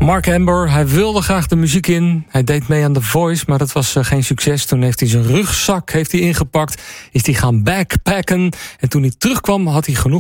Mark Amber, hij wilde graag de muziek in. Hij deed mee aan The Voice, maar dat was geen succes. Toen heeft hij zijn rugzak ingepakt, is hij gaan backpacken. En toen hij terugkwam had hij genoeg